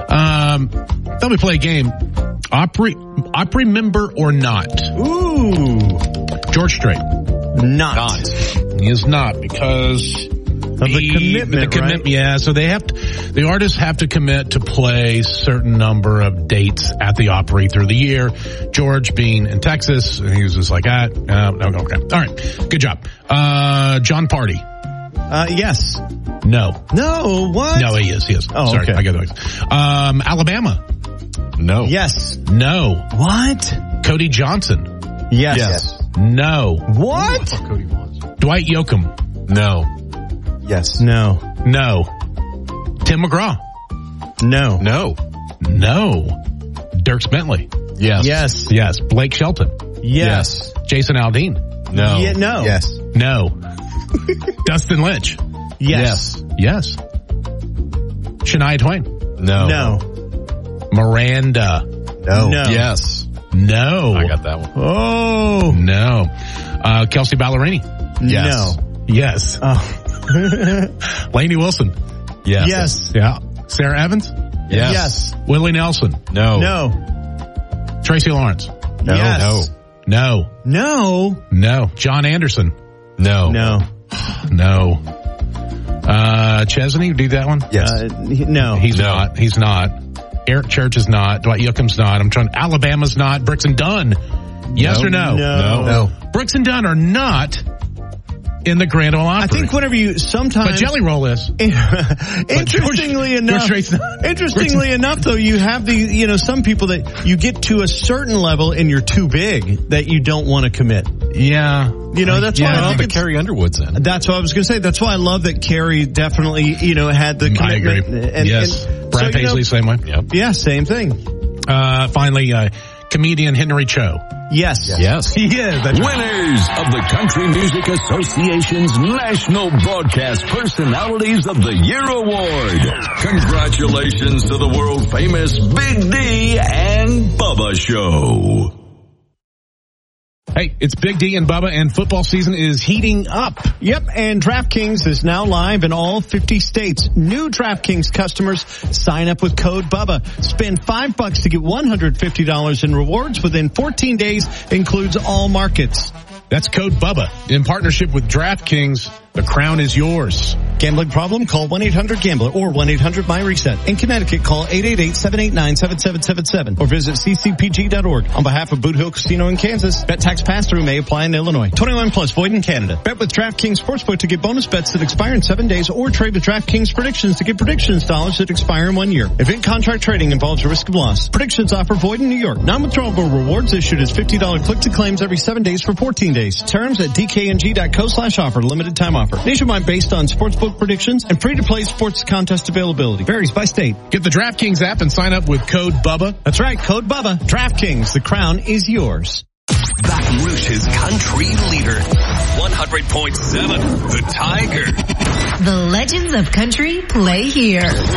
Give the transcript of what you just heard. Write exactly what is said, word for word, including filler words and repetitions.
Um, then we play a game. Opry, Opry member or not? Ooh. George Strait. Not. Not. He is not because of the he, commitment, the commitment, right? Yeah, so they have to, the artists have to commit to play certain number of dates at the Opry through the year. George being in Texas, and he was just like, ah, no, no, okay. All right. Good job. Uh, John Party. Uh, yes. No. No, what? No, he is, he is. Oh, Sorry, okay. I got it. Um, Alabama. No. Yes. No. What? Cody Johnson. Yes. Yes. No. What? Cody wants. Dwight Yoakam. No. Yes. No. No. Tim McGraw. No. No. No. Dierks Bentley. Yes. Yes. Yes. Blake Shelton. Yes. Jason Aldean. No. Yeah, no. Yes. No. Dustin Lynch. Yes. Yes. Shania Twain. No. No. Miranda. No. No. Yes. No. I got that one. Oh. No. Uh, Kelsey Ballerini. Yes. No. Yes. Oh. Lainey Wilson. Yes. Yes. Yeah. Sarah Evans. Yes. Yes. Willie Nelson. No. No. Tracy Lawrence. No. Yes. No. No. No. John Anderson. No. No. No. Uh, Chesney, do that one? Yes. Uh, no. He's No. not. He's not. Eric Church is not. Dwight Yoakam's not. I'm trying. Alabama's not. Brooks and Dunn. Yes No. or no? No. No. Brooks and Dunn are not in the Grand Ole Opry. I think whenever you sometimes But Jelly Roll is. interestingly George- enough, George Strait's not. interestingly enough, though, you have the you know some people that you get to a certain level and you're too big that you don't want to commit. Yeah. You know that's Yeah, why I Well, think but it's, Carrie Underwood's in. that's what I was going to say. That's why I love that Carrie definitely you know had the I commitment. agree. And, yes. and Brad so, you know, Paisley, same way. Yep. yeah, same thing. Uh, finally, uh, comedian Henry Cho. Yes. Yes. He is. That's right. Winners of the Country Music Association's National Broadcast Personalities of the Year Award. Congratulations to the world famous Big D and Bubba Show. Hey, it's Big D and Bubba, and football season is heating up. Yep, and DraftKings is now live in all fifty states. New DraftKings customers sign up with code BUBBA. Spend five bucks to get one hundred fifty dollars in rewards within fourteen days. Includes all markets. That's code BUBBA. In partnership with DraftKings, the crown is yours. Gambling problem? Call one eight hundred gambler or one eight hundred my reset. In Connecticut, call eight eight eight, seven eight nine, seven seven seven seven or visit c c p g dot org. On behalf of Boot Hill Casino in Kansas, bet tax pass-through may apply in Illinois. twenty-one plus, void in Canada. Bet with DraftKings Sportsbook to get bonus bets that expire in seven days or trade with DraftKings Predictions to get predictions dollars that expire in one year. Event contract trading involves a risk of loss. Predictions offer void in New York. Non-withdrawable rewards issued as fifty dollars click-to-claims every seven days for fourteen days. Terms at d k n g dot co slash offer. Limited time offer. Nationwide based on sportsbook predictions and free-to-play sports contest availability. Varies by state. Get the DraftKings app and sign up with code BUBBA. That's right, code BUBBA. DraftKings, the crown is yours. Baton Rouge's country leader. one hundred point seven, The Tiger. The legends of country play here.